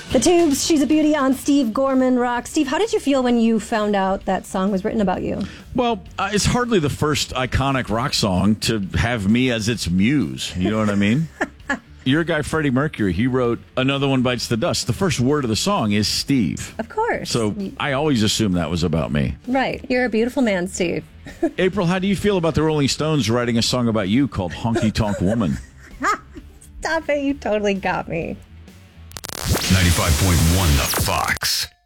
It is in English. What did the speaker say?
The Tubes, She's a Beauty on Steve Gorman Rock. Steve, how did you feel when you found out that song was written about you? Well, it's hardly the first iconic rock song to have me as its muse. You know what I mean? Your guy, Freddie Mercury, he wrote Another One Bites the Dust. The first word of the song is Steve. Of course. So I always assumed that was about me. Right. You're a beautiful man, Steve. April, how do you feel about the Rolling Stones writing a song about you called Honky Tonk Woman? Stop it. You totally got me. 95.1 The Fox.